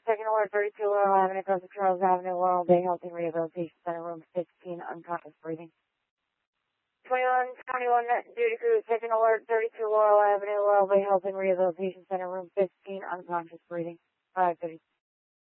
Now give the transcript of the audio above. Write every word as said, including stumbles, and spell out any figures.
second alert, thirty-two Laurel Avenue, Costa Charles Avenue, Laurel Bay Health and Rehabilitation Center, room fifteen, unconscious breathing. twenty-one twenty-one, duty crew, second alert, thirty-two Laurel Avenue, Laurel Bay Health and Rehabilitation Center, room fifteen, unconscious breathing. five thirty.